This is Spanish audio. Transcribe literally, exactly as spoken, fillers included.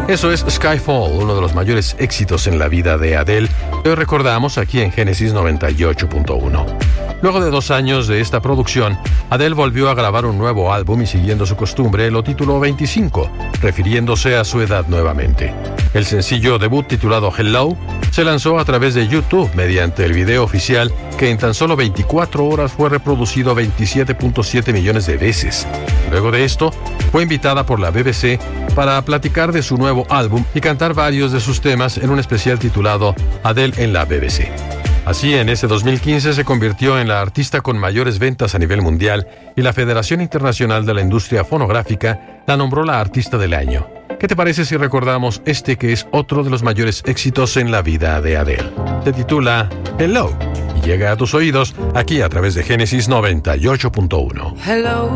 Eso es Skyfall, uno de los mayores éxitos en la vida de Adele, que hoy recordamos aquí en Génesis noventa y ocho punto uno. Luego de dos años de esta producción, Adele volvió a grabar un nuevo álbum y, siguiendo su costumbre, lo tituló veinticinco, refiriéndose a su edad nuevamente. El sencillo debut, titulado Hello, se lanzó a través de YouTube mediante el video oficial, que en tan solo veinticuatro horas fue reproducido veintisiete punto siete millones de veces. Luego de esto, fue invitada por la B B C para platicar de su nuevo álbum y cantar varios de sus temas en un especial titulado Adele en la B B C. Así, en ese dos mil quince se convirtió en la artista con mayores ventas a nivel mundial y la Federación Internacional de la Industria Fonográfica la nombró la Artista del Año. ¿Qué te parece si recordamos este, que es otro de los mayores éxitos en la vida de Adele? Se titula Hello y llega a tus oídos aquí a través de Génesis noventa y ocho punto uno. Hello,